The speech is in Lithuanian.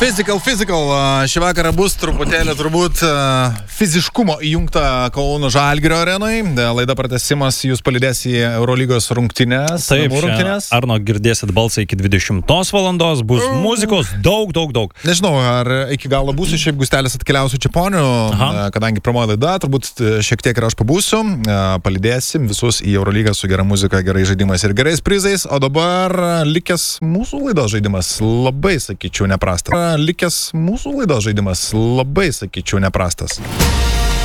Physical. Šį vakarą bus truputėlį turbūt fiziškumo įjungta Kauno Žalgirio arenai. Laida pratęsimas jūs palydės į Eurolygos rungtynes. Taip, Arno girdėsit balsą iki 20 valandos, bus muzikos daug. Nežinau, ar iki galo būsiu, šiaip Gustelis atkeliausiu Čeponiu, kadangi pirmoji laida, turbūt šiek tiek ir aš pabūsiu. Palydėsim visus į Eurolygą su gera muzika, gerai žaidimas ir gerais prizais. O dabar likęs mūsų laidos žaidimas labai, sakyčiau, neprastas.